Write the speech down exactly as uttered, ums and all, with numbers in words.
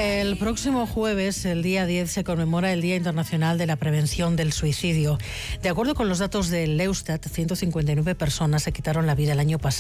El próximo jueves, el día diez, se conmemora el Día Internacional de la Prevención del Suicidio. De acuerdo con los datos del Eustat, ciento cincuenta y nueve personas se quitaron la vida el año pasado.